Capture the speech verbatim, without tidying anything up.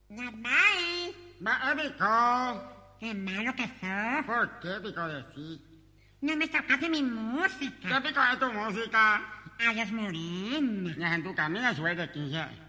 Normal. Va, Pico. Qué malo que sos. ¿Por qué, Pico, decís? No me tocaste mi música. ¿Qué, Pico, es tu música? Adiós, Morena. Ya en tu camino suerte, quince.